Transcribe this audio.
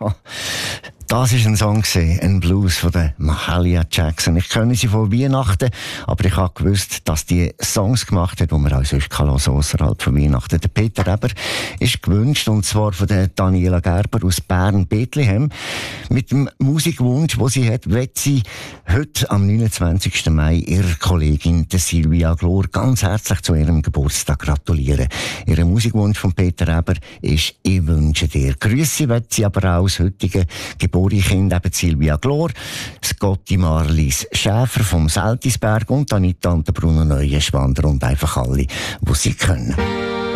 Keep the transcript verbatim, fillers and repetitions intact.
Das war ein Song, ein Blues von der Mahalia Jackson. Ich kenne sie von Weihnachten, aber ich habe gewusst, dass die Songs gemacht hat, die man auch sonst hören kann, außerhalb von Weihnachten. Der Peter Eber ist gewünscht, und zwar von der Daniela Gerber aus Bern-Bethlehem. Mit dem Musikwunsch, den sie hat, wird sie heute am neunundzwanzigsten Mai ihrer Kollegin der Silvia Glor ganz herzlich zu ihrem Geburtstag gratulieren. Ihr Musikwunsch von Peter Eber ist «Ich wünsche dir». Grüße wird sie aber auch aus heutigen Geburtstag Kind, eben Silvia Glor, Scotty Marlies Schäfer vom Seltisberg und Anita und der Bruno Neuenschwander und einfach alle, die sie können.